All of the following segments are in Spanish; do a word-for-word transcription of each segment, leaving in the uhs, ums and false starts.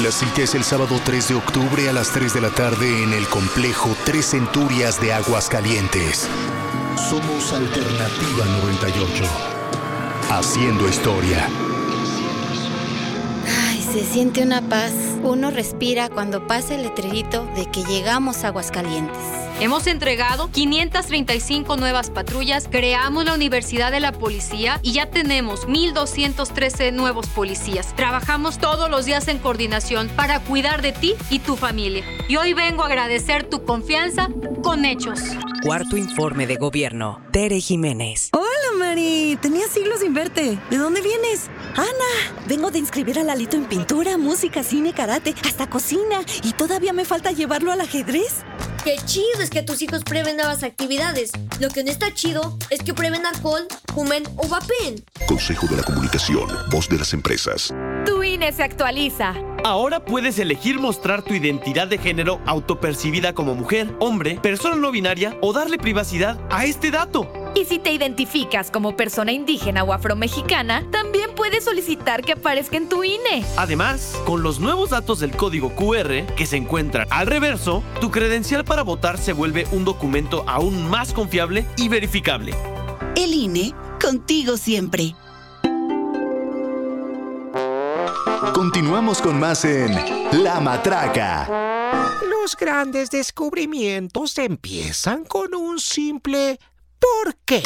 La cita es el sábado tres de octubre a las tres de la tarde en el complejo Tres Centurias de Aguascalientes. Somos Alternativa noventa y ocho. Haciendo historia. Ay, se siente una paz. Uno respira cuando pasa el letrerito de que llegamos a Aguascalientes. Hemos entregado quinientas treinta y cinco nuevas patrullas, creamos la Universidad de la Policía y ya tenemos mil doscientos trece nuevos policías. Trabajamos todos los días en coordinación para cuidar de ti y tu familia. Y hoy vengo a agradecer tu confianza con hechos. Cuarto informe de gobierno. Tere Jiménez. Hola, Mari. Tenía siglos sin verte. ¿De dónde vienes? Ana, vengo de inscribir a Lalito en pintura, música, cine, karate, hasta cocina. Y todavía me falta llevarlo al ajedrez. ¡Qué chido es que tus hijos prueben nuevas actividades! Lo que no está chido es que prueben alcohol, fumen o vapen. Consejo de la Comunicación, voz de las empresas. Tu I N E se actualiza. Ahora puedes elegir mostrar tu identidad de género autopercibida como mujer, hombre, persona no binaria o darle privacidad a este dato. Y si te identificas como persona indígena o afromexicana, también puedes solicitar que aparezca en tu I N E. Además, con los nuevos datos del código Q R que se encuentran al reverso, tu credencial para votar se vuelve un documento aún más confiable y verificable. El I N E, contigo siempre. Continuamos con más en La Matraca. Los grandes descubrimientos empiezan con un simple ¿por qué?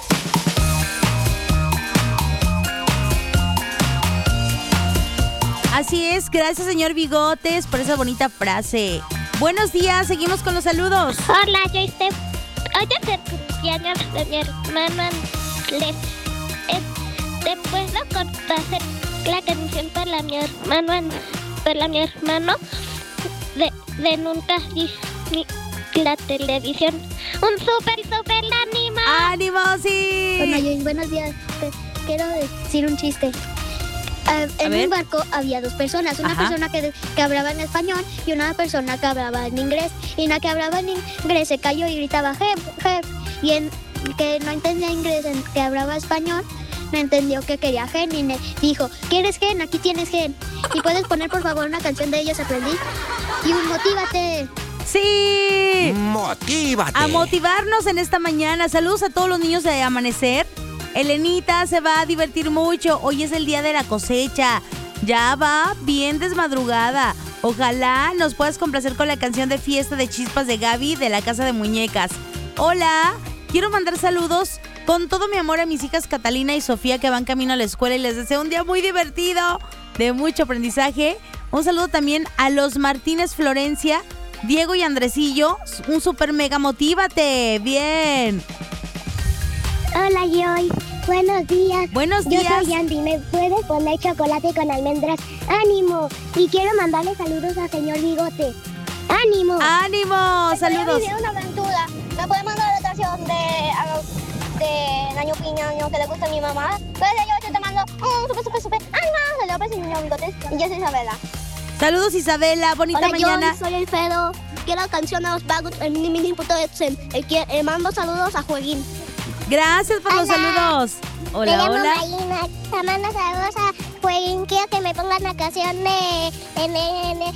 Así es, gracias señor Bigotes por esa bonita frase. Buenos días, seguimos con los saludos. Hola, yo estoy... Hoy es el cumpleaños de mi hermano Andrés. ¿Te puedo complacer la canción para mi hermano, para mi hermano de, de nunca vi la televisión? Un súper, súper ánimo. ¡Ánimo, sí! Bueno, yo, buenos días. Te quiero decir un chiste. Uh, en un barco había dos personas, una Ajá. persona que, que hablaba en español y una persona que hablaba en inglés. Y una que hablaba en inglés se cayó y gritaba help, help. Y en que no entendía inglés, en que hablaba español, no entendió que quería gen y me dijo, ¿quieres gen? Aquí tienes gen. ¿Y puedes poner por favor una canción de ellos aprendí? Y un motívate. ¡Sí! ¡Motívate! A motivarnos en esta mañana. Saludos a todos los niños de Amanecer. Elenita se va a divertir mucho. Hoy es el día de la cosecha. Ya va bien desmadrugada. Ojalá nos puedas complacer con la canción de Fiesta de Chispas de Gaby de la Casa de Muñecas. Hola, quiero mandar saludos con todo mi amor a mis hijas Catalina y Sofía que van camino a la escuela y les deseo un día muy divertido, de mucho aprendizaje. Un saludo también a los Martínez Florencia, Diego y Andresillo. Un super mega motívate. Bien. Hola, Joy. Buenos días. Buenos días. Yo soy Andy. ¿Me puedes poner chocolate con almendras? ¡Ánimo! Y quiero mandarle saludos al señor Bigote. ¡Ánimo! ¡Ánimo! Estoy Saludos. viviendo una aventura. ¿Me puedes mandar la canción de, de Naño Piñaño que le gusta a mi mamá? Pues yo te mando un súper, súper, súper ánimo. Saludos, señor Bigotes. Y yo soy Isabela. Saludos, Isabela. Bonita Hola, mañana. Yo soy Alfredo. Quiero la canción de los vagos en mi mini puto Edson. Le mando saludos a Jueguín. Gracias por hola. los saludos. Hola, me llamo hola. Marina. Te mando saludos a Jueguín. Quiero que me pongan la canción de N N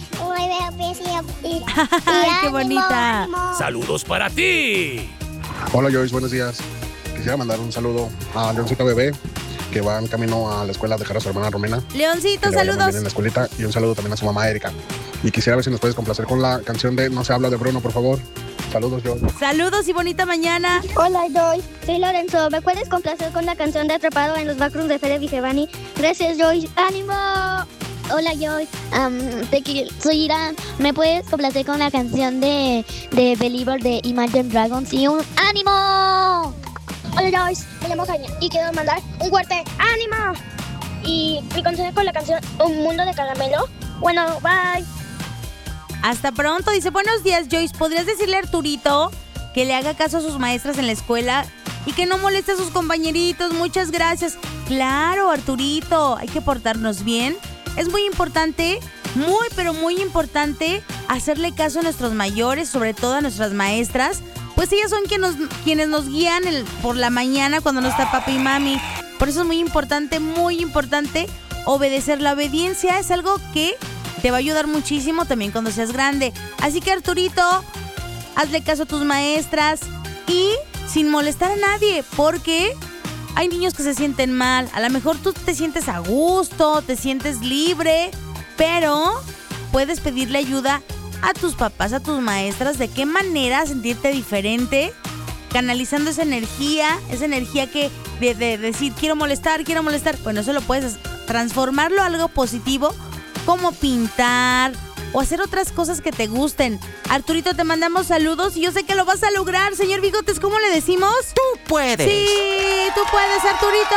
y ¡Ay, qué bonita! Ánimo. ¡Saludos para ti! Hola, Joyce, buenos días. Quisiera mandar un saludo a Leoncito Bebé, que va en camino a la escuela a dejar a su hermana Romena. Leoncito, que le vaya muy saludos. bien en la escuelita, y un saludo también a su mamá Erika. Y quisiera ver si nos puedes complacer con la canción de No se habla de Bruno, por favor. Saludos, Joy. Saludos y bonita mañana. Hola, Joy. Soy Lorenzo. ¿Me puedes complacer con la canción de Atrapado en los Backrooms de Fede Vigevani? Gracias, Joy. ¡Ánimo! Hola, Joy. Um, te, soy Irán. ¿Me puedes complacer con la canción de, de Believer de Imagine Dragons? Y un ¡ánimo! Hola, Joyce. Me llamo Jaime y quiero mandar un fuerte ¡ánimo! Y mi consejo con la canción Un Mundo de Caramelo. Bueno, bye. Hasta pronto. Dice, buenos días, Joyce. ¿Podrías decirle a Arturito que le haga caso a sus maestras en la escuela y que no moleste a sus compañeritos? Muchas gracias. Claro, Arturito. Hay que portarnos bien. Es muy importante, muy, pero muy importante hacerle caso a nuestros mayores, sobre todo a nuestras maestras. Pues ellas son quienes nos, quienes nos guían el, por la mañana cuando no está papi y mami. Por eso es muy importante, muy importante obedecer. La obediencia es algo que te va a ayudar muchísimo también cuando seas grande. Así que, Arturito, hazle caso a tus maestras y sin molestar a nadie, porque hay niños que se sienten mal. A lo mejor tú te sientes a gusto, te sientes libre, pero puedes pedirle ayuda a tus papás, a tus maestras, de qué manera sentirte diferente, canalizando esa energía, esa energía que de, de decir quiero molestar, quiero molestar. Bueno, eso lo puedes transformarlo a algo positivo, como pintar o hacer otras cosas que te gusten. Arturito, te mandamos saludos y yo sé que lo vas a lograr. Señor Bigotes, ¿cómo le decimos? ¡Tú puedes! ¡Sí! ¡Tú puedes, Arturito!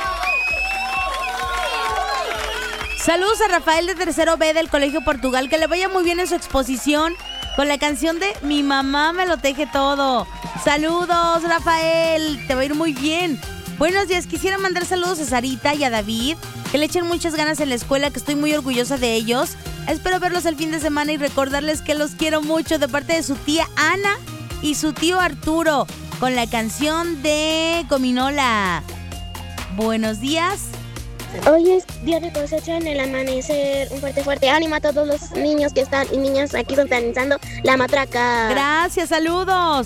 Saludos a Rafael de Tercero B del Colegio Portugal. Que le vaya muy bien en su exposición con la canción de Mi mamá me lo teje todo. Saludos, Rafael. Te va a ir muy bien. Buenos días. Quisiera mandar saludos a Sarita y a David, que le echen muchas ganas en la escuela, que estoy muy orgullosa de ellos. Espero verlos el fin de semana y recordarles que los quiero mucho, de parte de su tía Ana y su tío Arturo, con la canción de Gominola. Buenos días. Hoy es día de cosecha en el amanecer. Un fuerte, fuerte ánimo a todos los niños que están y niñas aquí sintonizando la matraca. Gracias, saludos.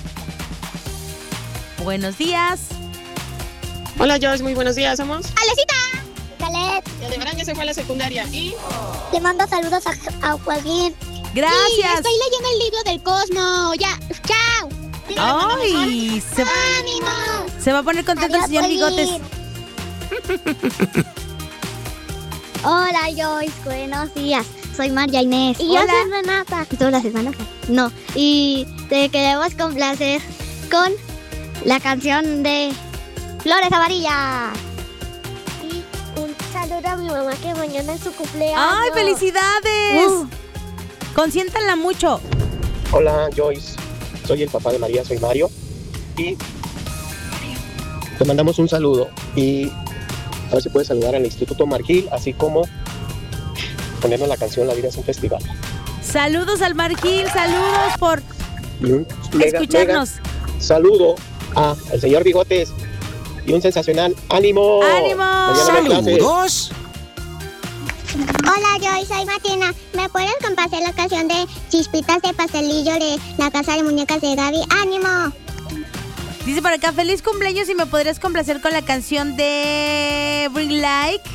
Buenos días. Hola, Joyce, muy buenos días. ¿Somos? ¡Alecita! Calet. Y Aldebarán ya se fue a la secundaria. Y le mando saludos a, a Joaquín. Gracias. Sí, estoy leyendo el libro del Cosmo. Ya, chao. Ay, se, ¡ánimo! Se va a poner contento el señor Bigotes. Hola, Joyce, buenos días. Soy María Inés. Y yo soy Renata. ¿Tú las hermanas? No. Y te queremos complacer con la canción de Flores Amarillas. Y un saludo a mi mamá, que mañana es su cumpleaños. ¡Ay, felicidades! Uh. Consiéntanla mucho. Hola, Joyce. Soy el papá de María, soy Mario. Y te mandamos un saludo. Y a ver si puedes saludar al Instituto Margil, así como ponernos la canción La vida es un festival. Saludos al Margil, saludos por mega, escucharnos. Mega saludo a el señor Bigotes y un sensacional ánimo. ¡Ánimo! ¡Saludos! Hola, Joy, soy Martina. ¿Me puedes complacer la canción de Chispitas de Pastelillo de la Casa de Muñecas de Gaby? ¡Ánimo! Dice por acá, feliz cumpleaños y me podrías complacer con la canción de Bring Like.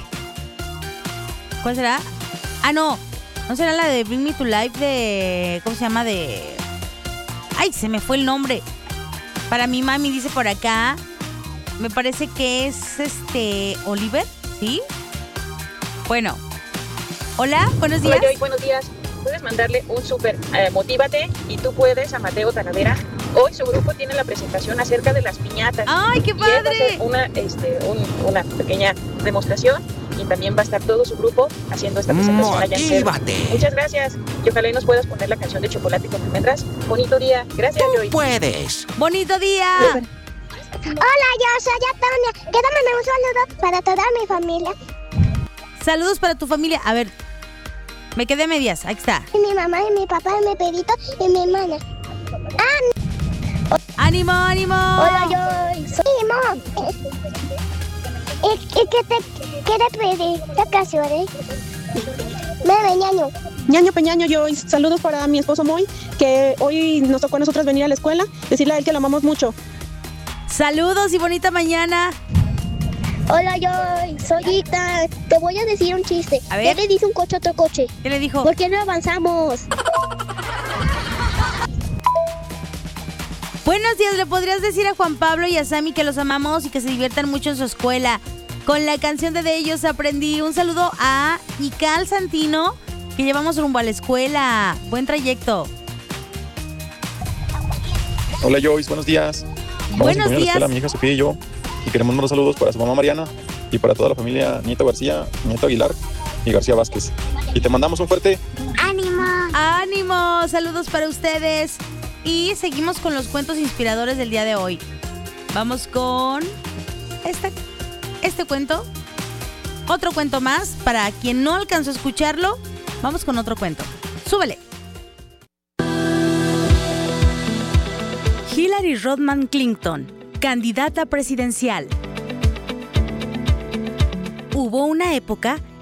¿Cuál será? Ah, no. ¿No será la de Bring Me to Life de... ¿Cómo se llama? De... Ay, se me fue el nombre. Para mi mami, dice por acá. Me parece que es este... Oliver, ¿sí? Bueno. Hola, buenos días. Hola, Joy, buenos días. Puedes mandarle un súper eh, motívate y tú puedes a Mateo Talavera. Hoy su grupo tiene la presentación acerca de las piñatas. ¡Ay, qué padre! Y él va a hacer una, este, un, una pequeña demostración y también va a estar todo su grupo haciendo esta presentación allá en Cerro. Muchas gracias. Y ojalá y nos puedas poner la canción de Chocolate con almendras. Bonito día. Gracias, Tú Joy. puedes. Bonito día. Hola, yo soy Antonia. Quiero mandar un saludo para toda mi familia. Saludos para tu familia. A ver, me quedé a medias. Aquí está. Y mi mamá, y mi papá, y mi pedito, y mi hermana. ¡Ah! ¡Ánimo, ánimo! Hola, yo soy Imo. ¿Y, y qué te quiere pedir la canción? ¿Eh? Me ñaño. Ñaño Peñaño, yo saludos para mi esposo Moy, que hoy nos tocó a nosotros venir a la escuela, decirle a él que lo amamos mucho. Saludos y bonita mañana. Hola, yo soy Gita. Te voy a decir un chiste. A ver. ¿Qué le dice un coche a otro coche? ¿Qué le dijo? ¿Por qué no avanzamos? Buenos días, ¿le podrías decir a Juan Pablo y a Sammy que los amamos y que se diviertan mucho en su escuela? Con la canción de, de ellos aprendí. Un saludo a Ical Santino, que llevamos rumbo a la escuela. Buen trayecto. Hola, Joyce, buenos días. Vamos Buenos a la días. escuela, mi hija Sofía y yo, y queremos mandar saludos para su mamá Mariana y para toda la familia Nieto García, Nieto Aguilar y García Vázquez. Y te mandamos un fuerte ¡ánimo! ¡Ánimo! Saludos para ustedes. Y seguimos con los cuentos inspiradores del día de hoy. Vamos con este, este cuento. Otro cuento más. Para quien no alcanzó a escucharlo, vamos con otro cuento. ¡Súbele! Hillary Rodham Clinton, candidata presidencial. Hubo una época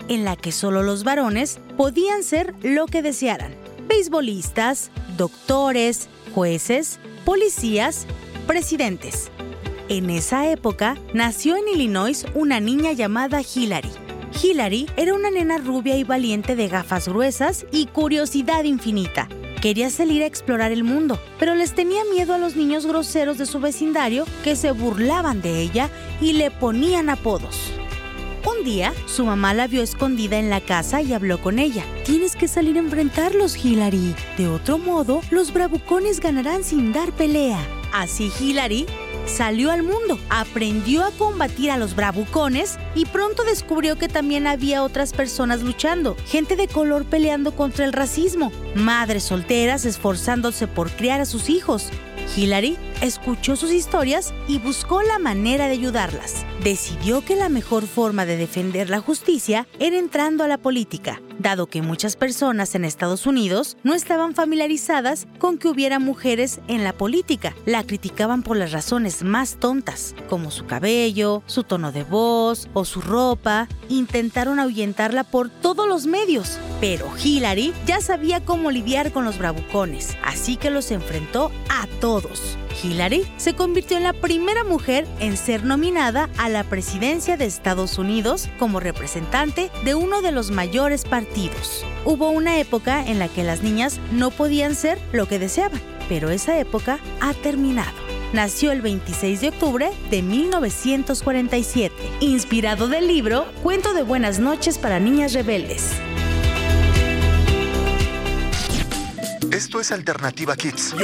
en la que solo los varones podían ser lo que desearan: beisbolistas, doctores, jueces, policías, presidentes. En esa época nació en Illinois una niña llamada Hillary. Hillary era una nena rubia y valiente de gafas gruesas y curiosidad infinita. Quería salir a explorar el mundo, pero les tenía miedo a los niños groseros de su vecindario que se burlaban de ella y le ponían apodos. Un día, su mamá la vio escondida en la casa y habló con ella. Tienes que salir a enfrentarlos, Hillary. De otro modo, los bravucones ganarán sin dar pelea. Así Hillary salió al mundo, aprendió a combatir a los bravucones y pronto descubrió que también había otras personas luchando, gente de color peleando contra el racismo, madres solteras esforzándose por criar a sus hijos. Hillary escuchó sus historias y buscó la manera de ayudarlas. Decidió que la mejor forma de defender la justicia era entrando a la política, dado que muchas personas en Estados Unidos no estaban familiarizadas con que hubiera mujeres en la política. La criticaban por las razones más tontas, como su cabello, su tono de voz o su ropa. Intentaron ahuyentarla por todos los medios, pero Hillary ya sabía cómo lidiar con los bravucones, así que los enfrentó a todos. Hillary se convirtió en la primera mujer en ser nominada a la presidencia de Estados Unidos como representante de uno de los mayores partidos. Hubo una época en la que las niñas no podían ser lo que deseaban, pero esa época ha terminado. Nació el veintiséis de octubre de mil novecientos cuarenta y siete, inspirado del libro Cuento de Buenas Noches para Niñas Rebeldes. Esto es Alternativa Kids.